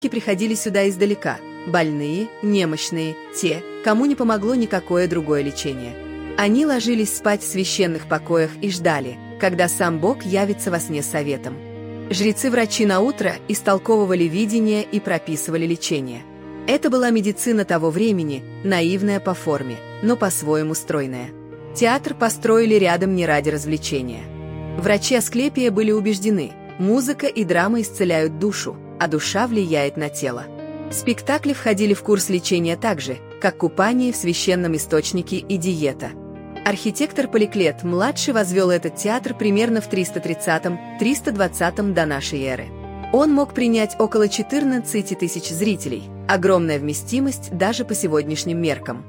приходили сюда издалека. Больные, немощные, те, кому не помогло никакое другое лечение. Они ложились спать в священных покоях и ждали, когда сам Бог явится во сне с советом. Жрецы-врачи наутро истолковывали видение и прописывали лечение. Это была медицина того времени, наивная по форме, но по-своему стройная. Театр построили рядом не ради развлечения. Врачи Асклепия были убеждены, музыка и драма исцеляют душу, а душа влияет на тело. Спектакли входили в курс лечения так же, как купание в священном источнике и диета. Архитектор Поликлет-младший возвел этот театр примерно в 330-320 до нашей эры. Он мог принять около 14 тысяч зрителей, огромная вместимость даже по сегодняшним меркам.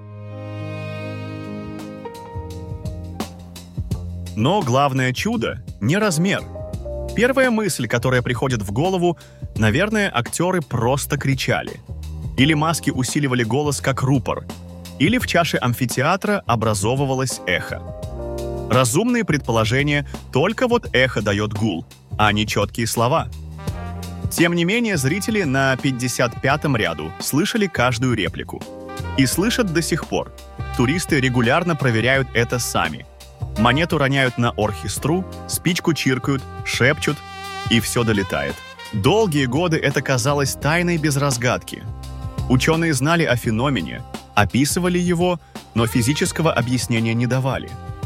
Но главное чудо – не размер. Первая мысль, которая приходит в голову, наверное, актеры просто кричали. Или маски усиливали голос как рупор, или в чаше амфитеатра образовывалось эхо. Разумные предположения, только вот эхо дает гул, а не четкие слова. Тем не менее, зрители на 55-м ряду слышали каждую реплику. И слышат до сих пор. Туристы регулярно проверяют это сами. Монету роняют на орхестру, спичку чиркают, шепчут, и все долетает. Долгие годы это казалось тайной без разгадки. Ученые знали о феномене, описывали его, но физического объяснения не давали.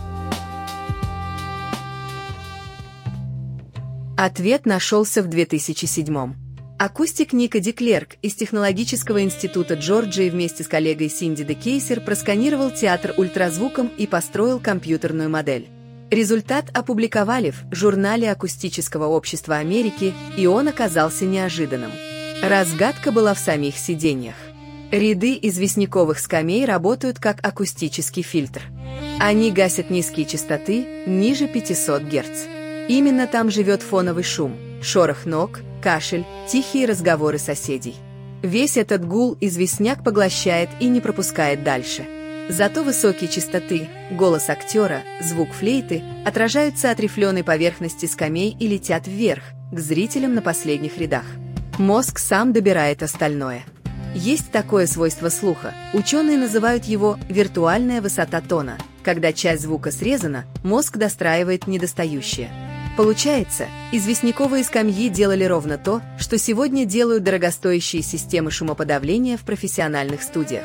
Ответ нашелся в 2007-м. Акустик Ника Деклерк из Технологического института Джорджии вместе с коллегой Синди де Кейсер просканировал театр ультразвуком и построил компьютерную модель. Результат опубликовали в журнале Акустического общества Америки, и он оказался неожиданным. Разгадка была в самих сиденьях. Ряды известняковых скамей работают как акустический фильтр. Они гасят низкие частоты, ниже 500 Гц. Именно там живет фоновый шум, шорох ног, кашель, тихие разговоры соседей. Весь этот гул известняк поглощает и не пропускает дальше. Зато высокие частоты, голос актера, звук флейты отражаются от рифленой поверхности скамей и летят вверх, к зрителям на последних рядах. Мозг сам добирает остальное. Есть такое свойство слуха, ученые называют его виртуальная высота тона. Когда часть звука срезана, мозг достраивает недостающее. Получается, известняковые скамьи делали ровно то, что сегодня делают дорогостоящие системы шумоподавления в профессиональных студиях.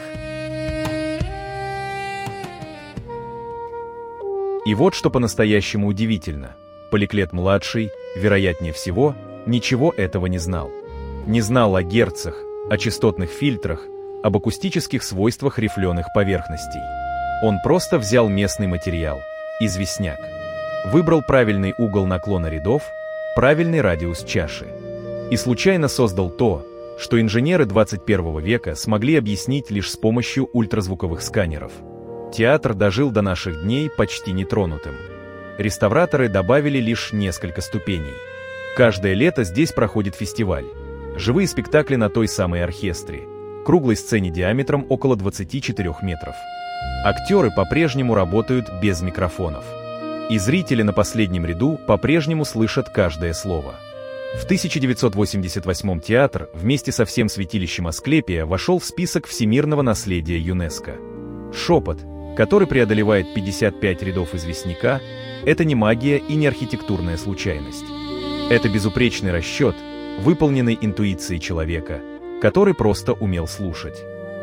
И вот что по-настоящему удивительно. Поликлет-младший, вероятнее всего, ничего этого не знал. Не знал о герцах, о частотных фильтрах, об акустических свойствах рифленых поверхностей. Он просто взял местный материал – известняк. Выбрал правильный угол наклона рядов, правильный радиус чаши. И случайно создал то, что инженеры 21 века смогли объяснить лишь с помощью ультразвуковых сканеров. Театр дожил до наших дней почти нетронутым. Реставраторы добавили лишь несколько ступеней. Каждое лето здесь проходит фестиваль. Живые спектакли на той самой орхестре. Круглой сцене диаметром около 24 метров. Актеры по-прежнему работают без микрофонов. И зрители на последнем ряду по-прежнему слышат каждое слово. В 1988 театр вместе со всем святилищем Асклепия вошел в список всемирного наследия ЮНЕСКО. Шепот, который преодолевает 55 рядов известняка, это не магия и не архитектурная случайность. Это безупречный расчет, выполненный интуицией человека, который просто умел слушать.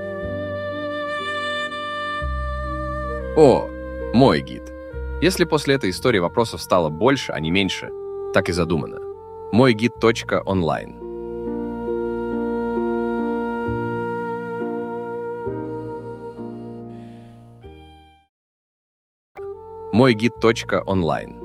О, мой гид. Если после этой истории вопросов стало больше, а не меньше, так и задумано. Мойгид.онлайн. Мойгид.онлайн.